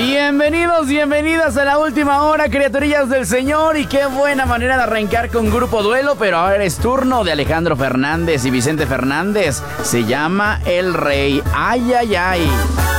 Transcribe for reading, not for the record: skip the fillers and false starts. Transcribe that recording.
Bienvenidos, bienvenidas a la última hora, criaturillas del Señor. Y qué buena manera de arrancar con Grupo Duelo. Pero ahora es turno de Alejandro Fernández y Vicente Fernández. Se llama El Rey. Ay, ay, ay.